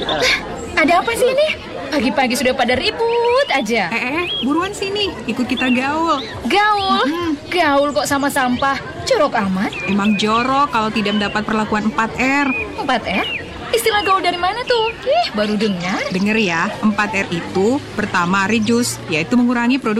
Ada apa sih ini? Pagi-pagi sudah pada ribut aja. Buruan sini, ikut kita gaul. Gaul? Gaul kok sama sampah? Jorok amat. Emang jorok kalau tidak mendapat perlakuan 4R. 4R? Istilah gaul dari mana tuh? Baru dengar. Dengar ya, 4R itu pertama reduce, yaitu mengurangi produk